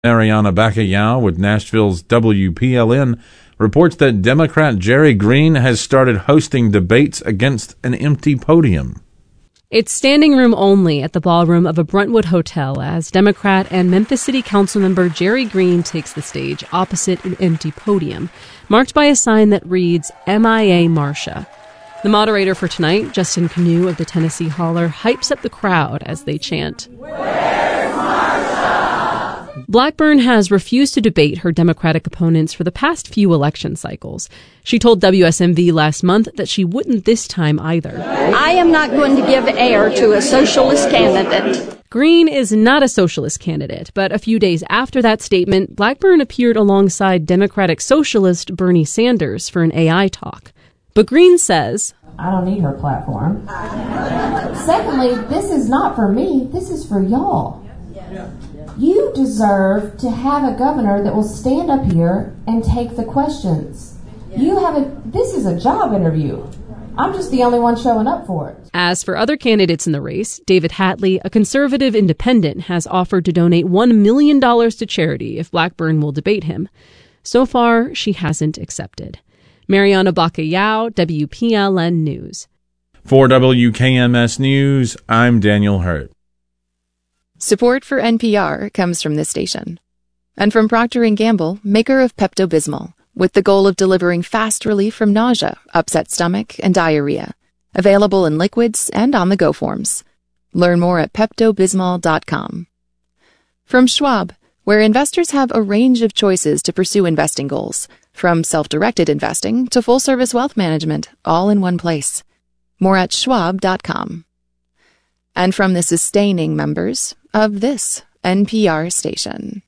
Mariana Bacalhau with Nashville's WPLN reports that Democrat Jerry Green has started hosting debates against an empty podium. It's standing room only at the ballroom of a Brentwood hotel as Democrat and Memphis City Councilmember Jerry Green takes the stage opposite an empty podium, marked by a sign that reads, MIA Marsha. The moderator for tonight, Justin Canoe of the Tennessee Holler, hypes up the crowd as they chant, Where's Marsha? Blackburn has refused to debate her Democratic opponents for the past few election cycles. She told WSMV last month that she wouldn't this time either. I am not going to give air to a socialist candidate. Green is not a socialist candidate, but a few days after that statement, Blackburn appeared alongside Democratic socialist Bernie Sanders for an AI talk. But Green says, I don't need her platform. Secondly, this is not for me, this is for y'all. You deserve to have a governor that will stand up here and take the questions. This is a job interview. I'm just the only one showing up for it. As for other candidates in the race, David Hatley, a conservative independent, has offered to donate $1 million to charity if Blackburn will debate him. So far, she hasn't accepted. Mariana Bacalhau, WPLN News. For WKMS News, I'm Daniel Hurt. Support for NPR comes from this station. And from Procter & Gamble, maker of Pepto-Bismol, with the goal of delivering fast relief from nausea, upset stomach, and diarrhea. Available in liquids and on-the-go forms. Learn more at PeptoBismol.com. From Schwab, where investors have a range of choices to pursue investing goals, from self-directed investing to full-service wealth management, all in one place. More at Schwab.com. And from the sustaining members of this NPR station.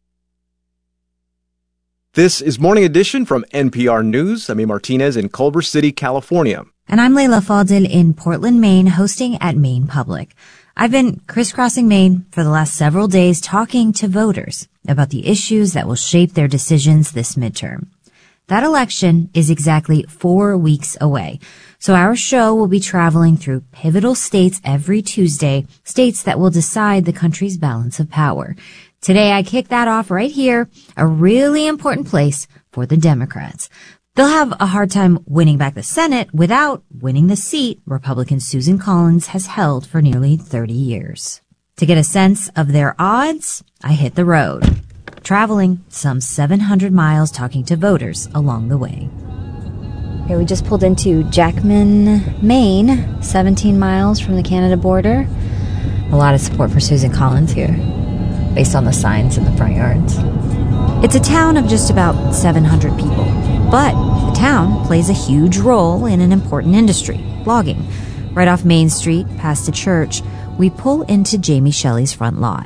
This is Morning Edition from NPR News. I'm A. Martinez in Culver City, California. And I'm Layla Fadil in Portland, Maine, hosting at Maine Public. I've been crisscrossing Maine for the last several days talking to voters about the issues that will shape their decisions this midterm. That election is exactly 4 weeks away. So our show will be traveling through pivotal states every Tuesday, states that will decide the country's balance of power. Today I kick that off right here, a really important place for the Democrats. They'll have a hard time winning back the Senate without winning the seat Republican Susan Collins has held for nearly 30 years. To get a sense of their odds, I hit the road, traveling some 700 miles talking to voters along the way. Okay, we just pulled into Jackman, Maine, 17 miles from the Canada border. A lot of support for Susan Collins here, based on the signs in the front yards. It's a town of just about 700 people, but the town plays a huge role in an important industry, logging. Right off Main Street, past a church, we pull into Jamie Shelley's front lot.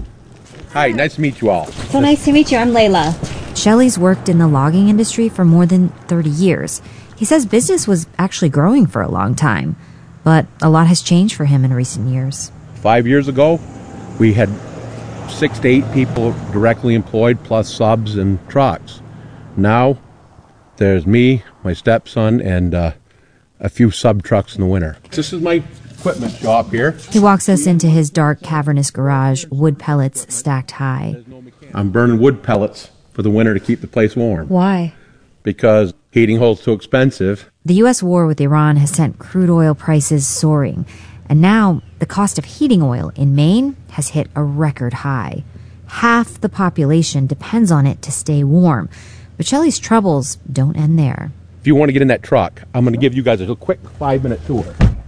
Hi, nice to meet you all. So nice to meet you. I'm Layla. Shelley's worked in the logging industry for more than 30 years. He says business was actually growing for a long time, but a lot has changed for him in recent years. 5 years ago, we had 6 to 8 people directly employed, plus subs and trucks. Now, there's me, my stepson, and a few sub trucks in the winter. This is my equipment shop here. He walks us into his dark, cavernous garage, wood pellets stacked high. I'm burning wood pellets for the winter to keep the place warm. Why? Because heating oil's too expensive. The U.S. war with Iran has sent crude oil prices soaring, and now the cost of heating oil in Maine has hit a record high. Half the population depends on it to stay warm, but Shelley's troubles don't end there. If you want to get in that truck, I'm going to give you guys a quick 5-minute tour.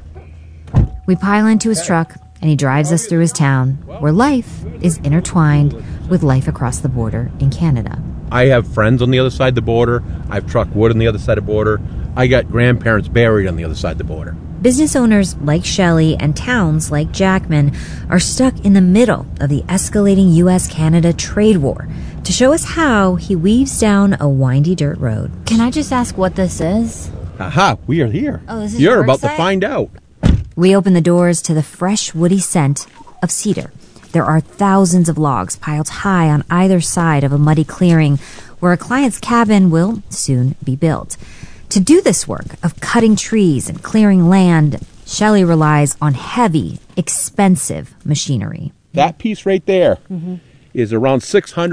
We pile into his truck, and he drives us through his town, where life is intertwined with life across the border in Canada. I have friends on the other side of the border. I've trucked wood on the other side of the border. I got grandparents buried on the other side of the border. Business owners like Shelley and towns like Jackman are stuck in the middle of the escalating U.S.-Canada trade war. To show us how, he weaves down a windy dirt road. Can I just ask what this is? Aha, we are here. Oh, this is You're your about site? to find out. We open the doors to the fresh, woody scent of cedar. There are thousands of logs piled high on either side of a muddy clearing where a client's cabin will soon be built. To do this work of cutting trees and clearing land, Shelley relies on heavy, expensive machinery. That piece right there is around 600